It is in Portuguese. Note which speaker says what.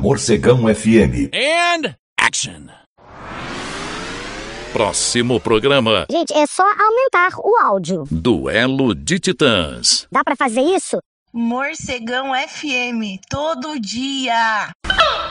Speaker 1: Morcegão FM.
Speaker 2: And action! Próximo programa.
Speaker 3: Gente, é só aumentar o áudio.
Speaker 2: Duelo de Titãs.
Speaker 3: Dá pra fazer isso?
Speaker 4: Morcegão FM, todo dia.